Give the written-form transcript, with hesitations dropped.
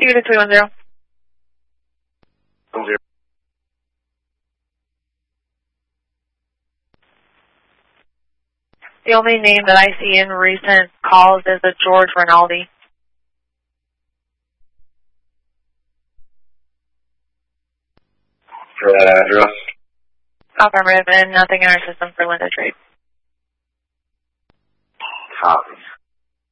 Unit 310. 10. The only name that I see in recent calls is a George Rinaldi. For that address? Affirmative, and nothing in our system for Linda Trade. Copy.